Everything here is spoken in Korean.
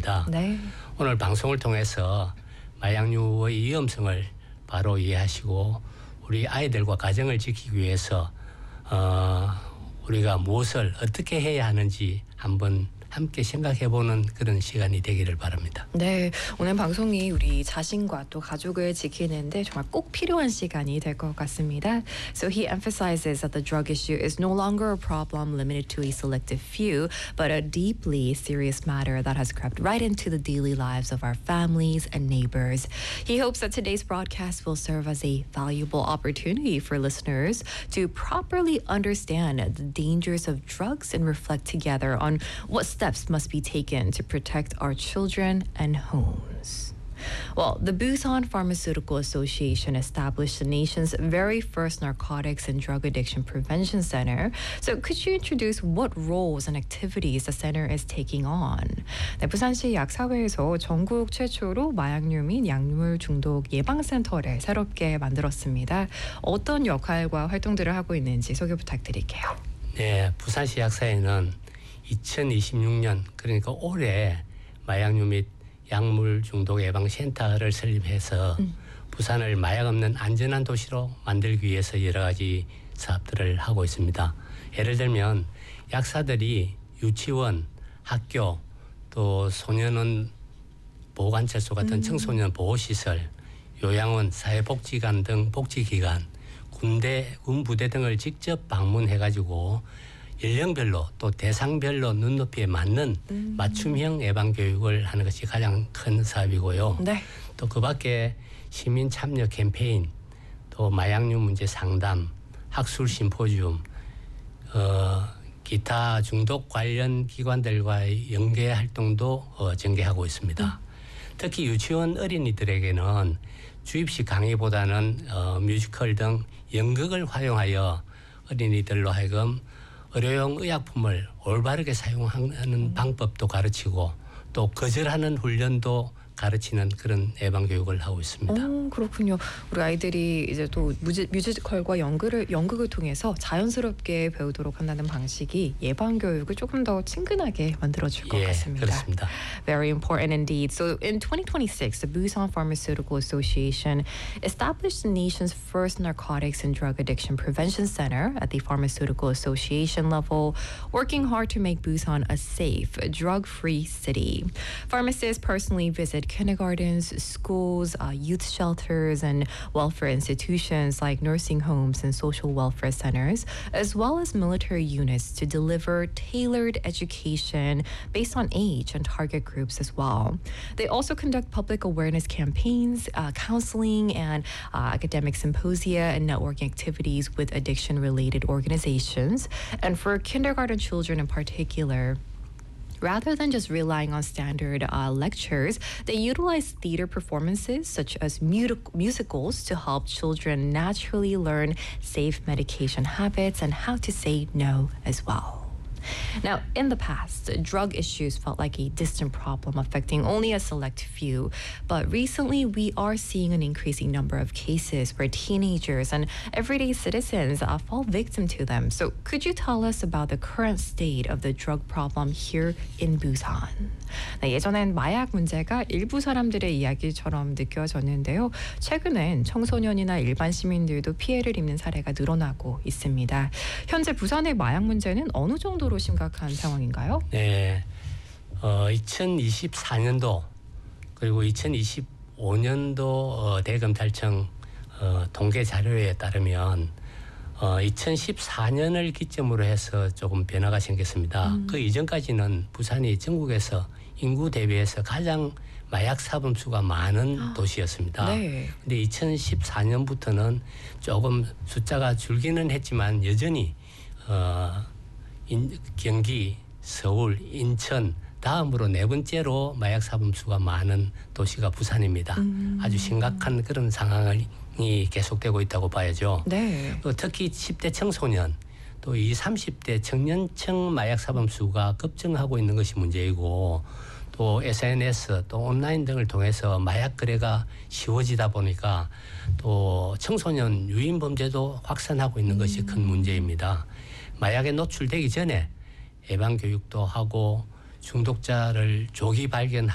있습니다. 네. 오늘 방송을 통해서 마약류의 위험성을 바로 이해하시고 우리 아이들과 가정을 지키기 위해서 우리가 무엇을 어떻게 해야 하는지 한번 함께 생각해보는 그런 시간이 되기를 바랍니다. 네, 오늘 방송이 우리 자신과 또 가족을 지키는데 정말 꼭 필요한 시간이 될 것 같습니다. So he emphasizes that the drug issue is no longer a problem limited to a selective few, but a deeply serious matter that has crept right into the daily lives of our families and neighbors. He hopes that today's broadcast will serve as a valuable opportunity for listeners to properly understand the dangers of drugs and reflect together on what steps must be taken to protect our children and homes. Well, the Busan Pharmaceutical Association established the nation's very first narcotics and drug addiction prevention center. So could you introduce what roles and activities the center is taking on? 네, 부산시 약사회에서 전국 최초로 마약류 및 약물 중독 예방센터를 새롭게 만들었습니다. 어떤 역할과 활동들을 하고 있는지 소개 부탁드릴게요. 네, 부산시 약사회는 2026년 그러니까 올해 마약류 및 약물 중독 예방 센터를 설립해서 부산을 마약 없는 안전한 도시로 만들기 위해서 여러 가지 사업들을 하고 있습니다. 예를 들면 약사들이 유치원, 학교, 또 소년원 보호관찰소 같은 청소년 보호시설, 요양원, 사회복지관 등 복지기관, 군대, 군부대 등을 직접 방문해가지고 연령별로 또 대상별로 눈높이에 맞는 맞춤형 예방교육을 하는 것이 가장 큰 사업이고요. 네. 또 그 밖에 시민 참여 캠페인, 또 마약류 문제 상담, 학술 심포지움, 기타 중독 관련 기관들과의 연계 활동도 전개하고 있습니다. 특히 유치원 어린이들에게는 주입식 강의보다는 뮤지컬 등 연극을 활용하여 어린이들로 하여금 의료용 의약품을 올바르게 사용하는 방법도 가르치고 또 거절하는 훈련도 가르치는 그런 예방교육을 하고 있습니다. 그렇군요. 우리 아이들이 이제 또 뮤지컬과 연극을 통해서 자연스럽게 배우도록 한다는 방식이 예방교육을 조금 더 친근하게 만들어줄 것 같습니다. 그렇습니다. Very important indeed. So in 2026, the Busan Pharmaceutical Association established the nation's first narcotics and drug addiction prevention center at the Pharmaceutical Association level, working hard to make Busan a safe, drug-free city. Pharmacists personally visit kindergartens, schools, youth shelters, and welfare institutions like nursing homes and social welfare centers, as well as military units to deliver tailored education based on age and target groups as well. They also conduct public awareness campaigns, counseling, and academic symposia and networking activities with addiction-related organizations. And for kindergarten children in particular, rather than just relying on standard lectures, they utilize theater performances such as musicals to help children naturally learn safe medication habits and how to say no as well. Now, in the past, drug issues felt like a distant problem affecting only a select few. But recently, we are seeing an increasing number of cases where teenagers and everyday citizens fall victim to them. So could you tell us about the current state of the drug problem here in Busan? 네, 예전엔 마약 문제가 일부 사람들의 이야기처럼 느껴졌는데요. 최근엔 청소년이나 일반 시민들도 피해를 입는 사례가 늘어나고 있습니다. 현재 부산의 마약 문제는 어느 정도로 심각한 상황인가요? 네, 2024년도 그리고 2025년도 대검찰청 통계 자료에 따르면 2014년을 기점으로 해서 조금 변화가 생겼습니다. 그 이전까지는 부산이 전국에서 인구 대비해서 가장 마약 사범수가 많은 도시였습니다. 네. 근데 2014년부터는 조금 숫자가 줄기는 했지만 여전히 경기, 서울, 인천 다음으로 네 번째로 마약 사범수가 많은 도시가 부산입니다. 아주 심각한 그런 상황이 계속되고 있다고 봐야죠. 네. 특히 10대 청소년 또 20, 30대 청년층 마약 사범수가 급증하고 있는 것이 문제이고 또 SNS 또 온라인 등을 통해서 마약 거래가 쉬워지다 보니까 또 청소년 유인 범죄도 확산하고 있는 것이 큰 문제입니다. 마약에 노출되기 전에 예방 교육도 하고 중독자를 조기 발견하고